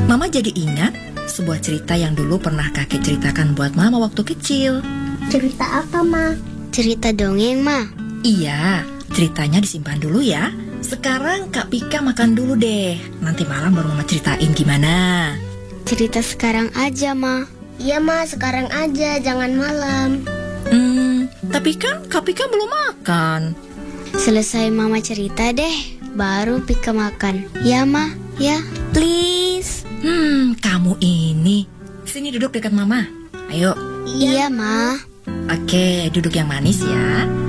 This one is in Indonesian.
Mama jadi ingat sebuah cerita yang dulu pernah kakek ceritakan buat Mama waktu kecil. Cerita apa, Ma? Cerita dongeng, Ma. Iya, ceritanya disimpan dulu ya. Sekarang Kak Pika makan dulu deh. Nanti malam baru Mama ceritain gimana. Cerita sekarang aja, Ma. Iya, Ma, sekarang aja, jangan malam. Tapi kan Kak Pika belum makan. Selesai Mama cerita deh, baru Pika makan. Ya, Ma, ya, please. Kamu ini. Sini duduk dekat Mama. Ayo. Iya, Ma. Oke, duduk yang manis ya.